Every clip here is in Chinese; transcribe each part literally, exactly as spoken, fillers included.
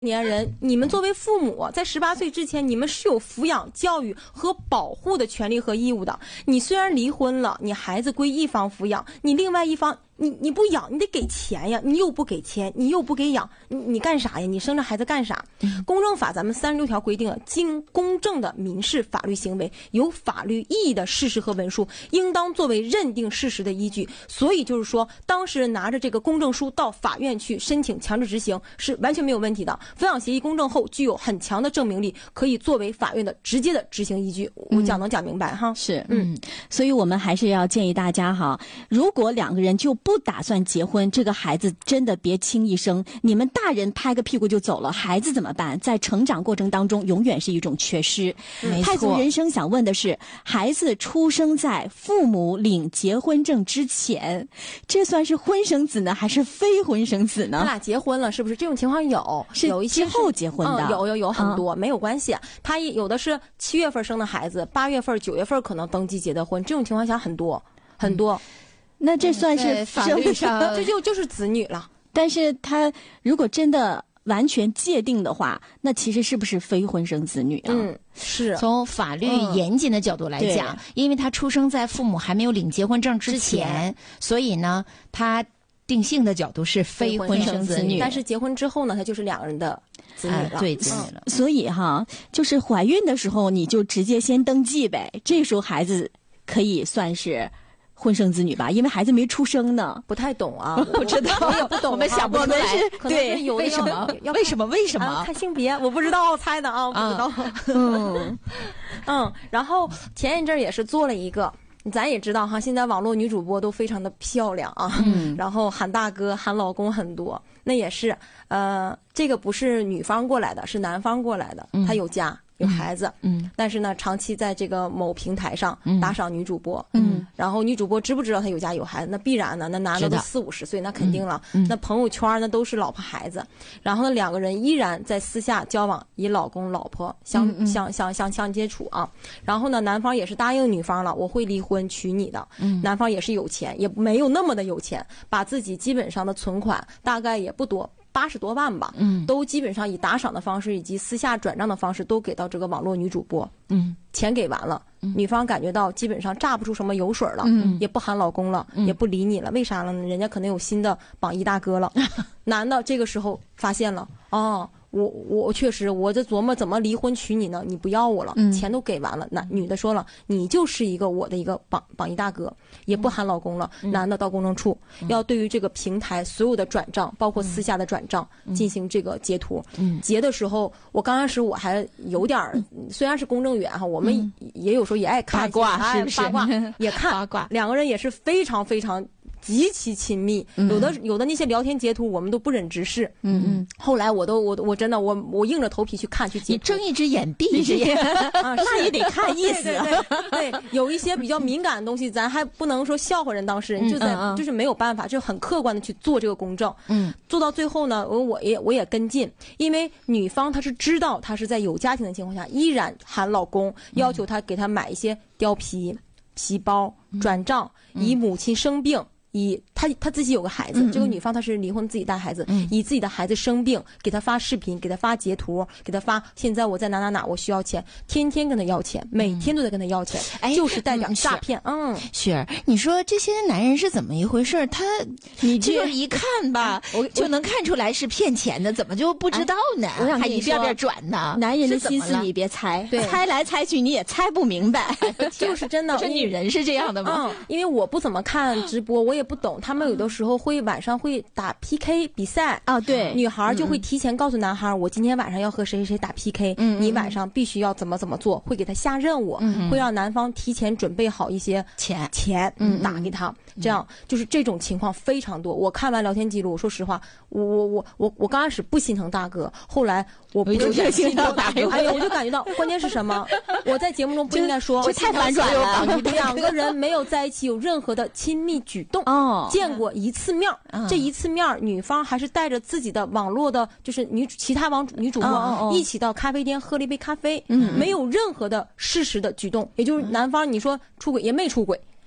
年人，你们作为父母，在十八岁之前，你们是有抚养、教育和保护的权利和义务的。你虽然离婚了，你孩子归一方抚养，你另外一方。你你不养，你得给钱呀！你又不给钱，你又不给养，你你干啥呀？你生这孩子干啥？公证法咱们三十六条规定了，经公证的民事法律行为有法律意义的事实和文书，应当作为认定事实的依据。所以就是说，当事人拿着这个公证书到法院去申请强制执行是完全没有问题的。抚养协议公证后具有很强的证明力，可以作为法院的直接的执行依据。我讲能讲明白哈？ 是，嗯，所以我们还是要建议大家哈，如果两个人就不打算结婚，这个孩子真的别轻易生。你们大人拍个屁股就走了，孩子怎么办？在成长过程当中，永远是一种缺失。太祖人生想问的是，孩子出生在父母领结婚证之前，这算是婚生子呢，还是非婚生子呢？ 他俩结婚了，是不是这种情况有？ 是有一些之后结婚的， 嗯、有有有很多、 嗯、 没有关系。他有的是七月份生的孩子，八月份、九月份可能登记结的婚，这种情况下很多很多。嗯那这算是法律上， 这就就是子女了。 但是他如果真的完全界定的话，那其实是不是非婚生子女啊？ 嗯，是。 从法律严谨的角度来讲，嗯、因为他出生在父母还没有领结婚证之前，所以呢，他定性的角度是非婚生子女。 但是结婚之后呢，他就是两个人的子女了， 啊、对子女了。 所以哈，就是怀孕的时候你就直接先登记呗，这时候孩子可以算是婚生子女吧，因为孩子没出生呢。 不太懂啊， 不知道， 我也不懂， 我们想不出来。 对， 为什么？为什么？为什么？ 啊、看性别，我不知道，我猜的啊，我不知道。嗯嗯，然后前一阵也是做了一个。咱也知道哈，现在网络女主播都非常的漂亮啊，嗯、然后喊大哥、喊老公很多。那也是，呃，这个不是女方过来的，是男方过来的，嗯、他有家。有孩子，嗯，但是呢，长期在这个某平台上打赏女主播，嗯，然后女主播知不知道她有家有孩子？那必然呢，那男的都四五十岁，那肯定了。嗯嗯、那朋友圈呢都是老婆孩子，然后呢两个人依然在私下交往，以老公老婆相嗯嗯相相相相接触啊。然后呢，男方也是答应女方了，我会离婚娶你的。嗯，男方也是有钱，也没有那么的有钱，把自己基本上的存款大概也不多。八十多万吧，嗯，都基本上以打赏的方式以及私下转账的方式都给到这个网络女主播，嗯，钱给完了，嗯、女方感觉到基本上榨不出什么油水了，嗯，也不喊老公了，嗯、也不理你了，为啥了呢？人家可能有新的榜一大哥了，男的这个时候发现了，哦。我我确实，我在琢磨怎么离婚娶你呢？你不要我了，嗯、钱都给完了。那女的说了，你就是一个我的一个榜榜一大哥，也不喊老公了。嗯、男的到公证处、嗯、要对于这个平台所有的转账，包括私下的转账，嗯、进行这个截图。嗯、截的时候，我刚开始我还有点儿，虽然是公证员哈，我们也有时候也爱看八卦，是不是？ 八卦也看八卦， 两个人也是非常非常。极其亲密，有的有的那些聊天截图，我们都不忍直视。嗯嗯。后来我都我我真的我我硬着头皮去看去截图。 你睁一只眼闭一只眼啊，那也得看意思。对对对，对，有一些比较敏感的东西，咱还不能说笑话人当事人，就在就是没有办法，就很客观的去做这个公证。嗯。做到最后呢，我我也我也跟进，因为女方她是知道她是在有家庭的情况下，依然喊老公，要求他给她买一些貂皮、皮包、转账，以母亲生病。以他他自己有个孩子，嗯、这个女方她是离婚自己带孩子，嗯、以自己的孩子生病给他发视频，给他发截图，给他发现在我在哪哪哪我需要钱，天天跟他要钱，每天都在跟他要钱，嗯、就是带点诈骗。嗯， 雪儿，你说这些男人是怎么一回事？他你就是一看吧，我就能看出来是骗钱的，怎么就不知道呢？ 我想还一遍遍转呢。 男人的心思你别猜，猜来猜去你也猜不明白。 就是真的， 这女人是这样的吗？ 嗯，因为我不怎么看直播，我也。也不懂，他们有的时候会晚上会打 P K 比赛啊，对， 女孩就会提前告诉男孩，嗯、我今天晚上要和谁谁谁打 P K，嗯、你晚上必须要怎么怎么做，会给他下任务，嗯、会让男方提前准备好一些钱钱，嗯、打给他，嗯、这样就是这种情况非常多。我看完聊天记录，说实话，我我我我我刚开始不心疼大哥，后来我不就心疼大哥， 哎呀，我就感觉到，关键是什么？我在节目中不应该说， 这太反转了， 两个人没有在一起有任何的亲密举动。哦，见过一次面，嗯、这一次面，女方还是带着自己的网络的，就是女其他网女主播、哦哦、一起到咖啡店喝了一杯咖啡，嗯、没有任何的事实的举动，也就是男方你说出轨也没出轨。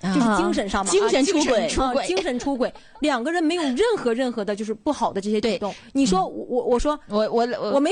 就是精神上嘛， 精神出轨， 出轨，精神出轨，两个人没有任何任何的就是不好的这些举动。你说我我我说我我我我没